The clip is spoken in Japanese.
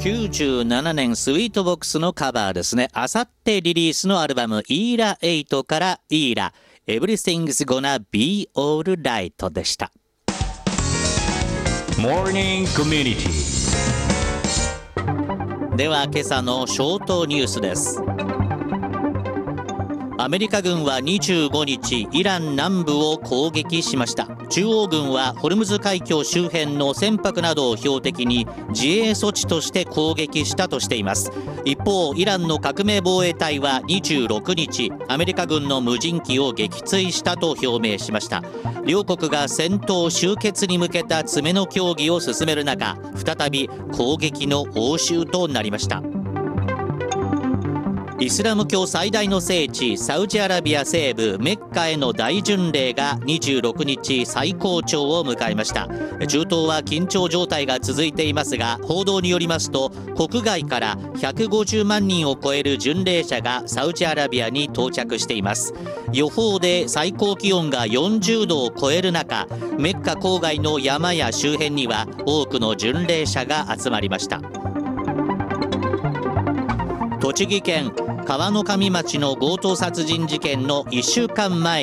97年スイートボックスのカバーですね。あさってリリースのアルバムイーラ8からイーラ Everything's Gonna Be Alright でした。 Morning Community。 では今朝のショートニュースです。アメリカ軍は25日イラン南部を攻撃しました。中央軍はホルムズ海峡周辺の船舶などを標的に自衛措置として攻撃したとしています。一方、イランの革命防衛隊は26日アメリカ軍の無人機を撃墜したと表明しました。両国が戦闘終結に向けた詰めの協議を進める中、再び攻撃の応酬となりました。イスラム教最大の聖地サウジアラビア西部メッカへの大巡礼が26日最高潮を迎えました。中東は緊張状態が続いていますが、報道によりますと国外から150万人を超える巡礼者がサウジアラビアに到着しています。予報で最高気温が40度を超える中、メッカ郊外の山や周辺には多くの巡礼者が集まりました。栃木県川の上町の強盗殺人事件の1週間前